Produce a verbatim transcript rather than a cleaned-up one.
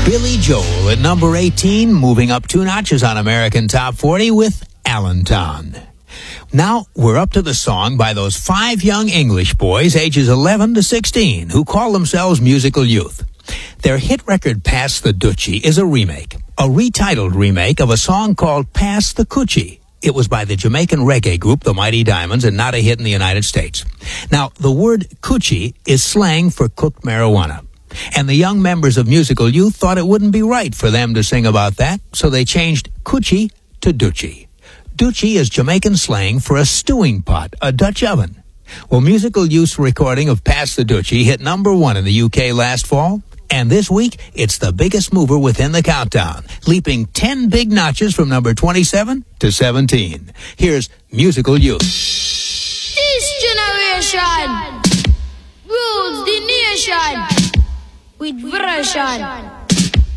Billy Joel at number eighteen, moving up two notches on American Top forty with Allentown. Now, we're up to the song by those five young English boys, ages eleven to sixteen, who call themselves Musical Youth. Their hit record, Pass the Dutchie, is a remake, a retitled remake of a song called Pass the Coochie. It was by the Jamaican reggae group, the Mighty Diamonds, and not a hit in the United States. Now, the word coochie is slang for cooked marijuana. And the young members of Musical Youth thought it wouldn't be right for them to sing about that, so they changed coochie to dutchie. Dutchie is Jamaican slang for a stewing pot, a Dutch oven. Well, Musical Youth's recording of Pass the Dutchie hit number one in the U K last fall, and this week, it's the biggest mover within the countdown, leaping ten big notches from number twenty-seven to seventeen. Here's Musical Youth. This generation rules the nation with version.